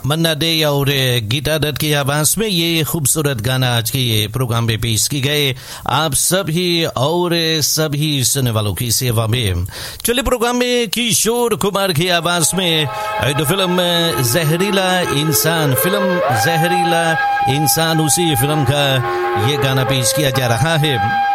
मन्ना day और गीता दत्त की आवाज में ये खूबसूरत गाना आज के ये प्रोग्राम में पेश की गए आप सभी और सभी सुनने वालों की सेवा में। चलिए प्रोग्राम में किशोर कुमार की आवाज में फिल्म जहरीला इंसान उसी फिल्म का ये गाना पेश किया जा रहा है।